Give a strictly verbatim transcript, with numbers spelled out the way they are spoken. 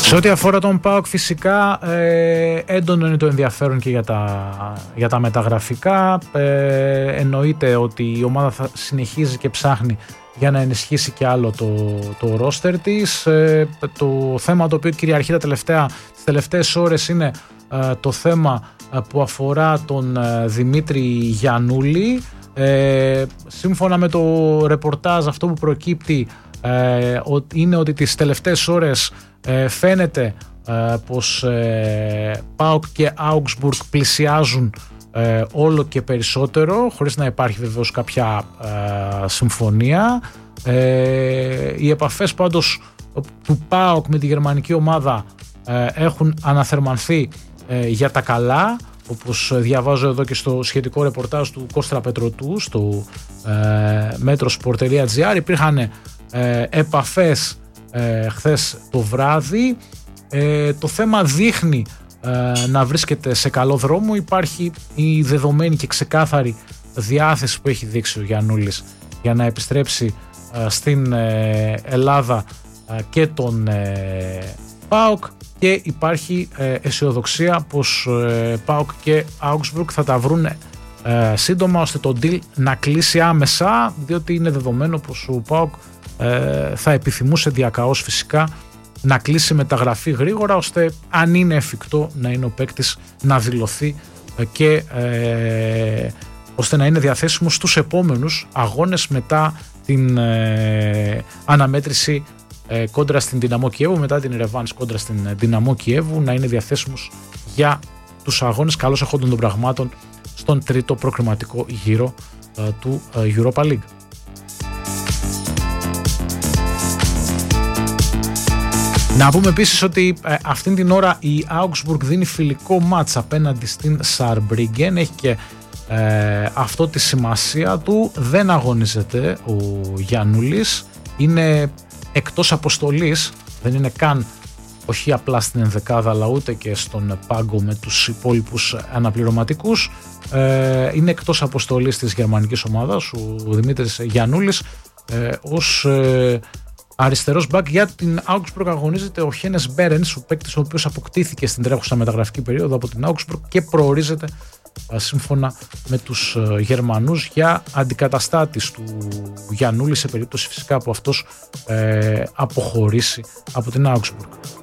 Σε ό,τι αφορά τον ΠΑΟΚ, φυσικά ε, έντονο είναι το ενδιαφέρον και για τα, για τα μεταγραφικά. Ε, εννοείται ότι η ομάδα θα συνεχίζει και ψάχνει για να ενισχύσει και άλλο το, το ρόστερ της. Ε, το θέμα το οποίο κυριαρχεί τα τελευταία, τις τελευταίες ώρες είναι ε, το θέμα ε, που αφορά τον ε, Δημήτρη Γιαννούλη. Ε, σύμφωνα με το ρεπορτάζ, αυτό που προκύπτει ε, είναι ότι τις τελευταίες ώρες ε, φαίνεται ε, πως ε, ΠΑΟΚ και Augsburg πλησιάζουν ε, όλο και περισσότερο, χωρίς να υπάρχει βεβαίως κάποια ε, συμφωνία. Ε, οι επαφές πάντως του ΠΑΟΚ με τη γερμανική ομάδα ε, έχουν αναθερμανθεί ε, για τα καλά, όπως διαβάζω εδώ και στο σχετικό ρεπορτάζ του Κώστρα Πετρωτού στο ε, metrosport τελεία gr. Υπήρχαν ε, επαφές ε, χθες το βράδυ. Ε, το θέμα δείχνει ε, να βρίσκεται σε καλό δρόμο. Υπάρχει η δεδομένη και ξεκάθαρη διάθεση που έχει δείξει ο Γιαννούλης για να επιστρέψει ε, στην ε, Ελλάδα ε, και τον ε, ΠΑΟΚ, και υπάρχει ε, αισιοδοξία πως ε, ΠΑΟΚ και Augsburg θα τα βρουν ε, σύντομα, ώστε το deal να κλείσει άμεσα, διότι είναι δεδομένο πως ο ΠΑΟΚ ε, θα επιθυμούσε διακαώς φυσικά να κλείσει μεταγραφή γρήγορα, ώστε αν είναι εφικτό να είναι ο παίκτης να δηλωθεί ε, και ε, ώστε να είναι διαθέσιμο στους επόμενους αγώνες μετά την ε, αναμέτρηση ε, κόντρα στην Δυναμό Κιέβου, μετά την ρεβάνς κόντρα στην Δυναμό Κιέβου, να είναι διαθέσιμος για τους αγώνες καλώς εχόντων των πραγμάτων στον τρίτο προκριματικό γύρο ε, του ε, Europa League. Να πούμε επίσης ότι ε, αυτήν την ώρα η Augsburg δίνει φιλικό μάτς απέναντι στην Saarbrücken. Έχει και ε, αυτό τη σημασία του. Δεν αγωνίζεται ο Γιαννούλης, είναι εκτός αποστολής, δεν είναι καν, όχι απλά στην ενδεκάδα αλλά ούτε και στον πάγκο με τους υπόλοιπους αναπληρωματικούς. Ε, είναι εκτός αποστολής της γερμανικής ομάδας ο Δημήτρης Γιαννούλης. Ε, ως ε, αριστερός μπακ για την Augsburg αγωνίζεται ο Χένες Μπέρενς, ο παίκτης ο οποίος αποκτήθηκε στην τρέχουσα μεταγραφική περίοδο από την Augsburg και προορίζεται σύμφωνα με τους Γερμανούς για αντικαταστάτης του Γιαννούλη, σε περίπτωση φυσικά που αυτός ε, αποχωρήσει από την Augsburg.